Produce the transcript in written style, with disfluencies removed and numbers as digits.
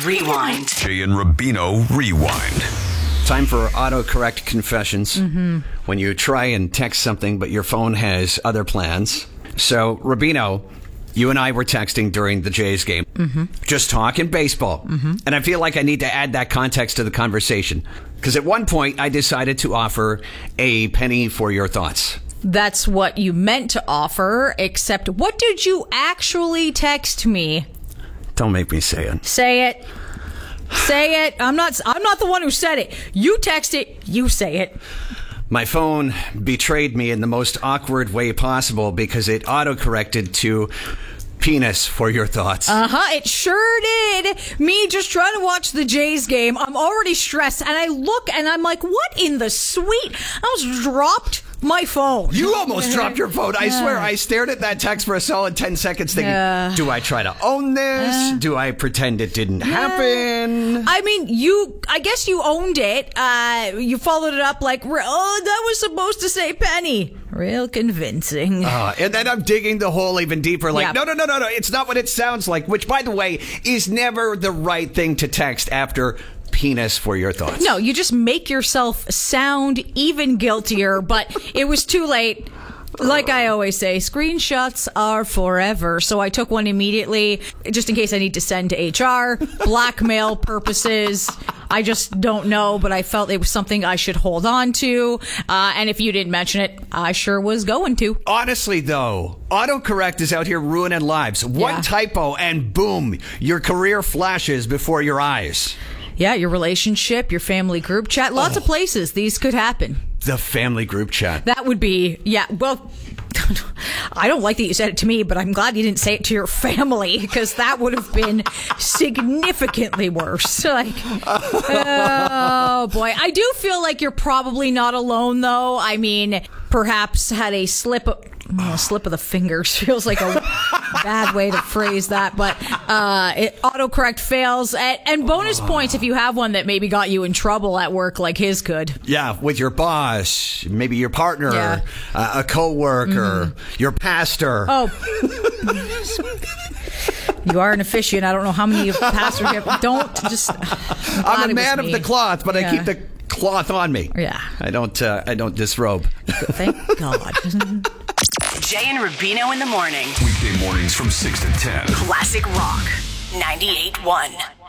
Rewind. Jay and Rubino Rewind. Time for autocorrect confessions. When you try and text something, but your phone has other plans. So, Rubino, you and I were texting during the Jays game. Just talking baseball. And I feel like I need to add that context to the conversation. Because at one point, I decided to offer a penny for your thoughts. That's what you meant to offer, except what did you actually text me? Don't make me say it. Say it. Say it. I'm not the one who said it. You text it. You say it. My phone betrayed me in the most awkward way possible because it autocorrected to penis for your thoughts. It sure did. Me just trying to watch the Jays game. I'm already stressed, and I look and I'm like, what in the sweet? I almost dropped my phone. You almost dropped your phone. I swear, I stared at that text for a solid 10 seconds thinking, do I try to own this? Do I pretend it didn't happen? I mean, I guess you owned it. You followed it up like, oh, that was supposed to say penny. Real convincing. And then I'm digging the hole even deeper. Like, no. It's not what it sounds like. Which, by the way, is never the right thing to text after penis for your thoughts. No, you just make yourself sound even guiltier, but it was too late. Like I always say, screenshots are forever. So I took one immediately, just in case I need to send to HR, blackmail purposes. I just don't know, but I felt it was something I should hold on to. And if you didn't mention it, I sure was going to. Honestly, though, autocorrect is out here ruining lives. One typo and boom, your career flashes before your eyes. Yeah, your relationship, your family group chat, lots of places these could happen. The family group chat. That would be, well, I don't like that you said it to me, but I'm glad you didn't say it to your family, because that would have been significantly worse. Like, oh boy. I do feel like you're probably not alone, though. I mean, perhaps had a slip of the fingers feels like a bad way to phrase that, but autocorrect fails, and bonus points if you have one that maybe got you in trouble at work like his could. Yeah, with your boss, maybe your partner, a coworker, your pastor. Oh, you are an officiant. I don't know how many pastors you have. Don't just. I'm a man of the cloth, but I keep the cloth on me. Yeah, I don't disrobe. Thank God. Jay and Rubino in the morning. Weekday mornings from 6 to 10. Classic Rock 98.1.